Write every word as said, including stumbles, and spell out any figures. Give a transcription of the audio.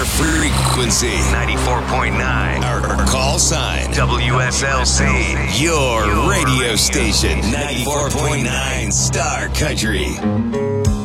Our frequency, ninety-four point nine. our call sign, W S L C. your radio station, ninety-four point nine Star Country.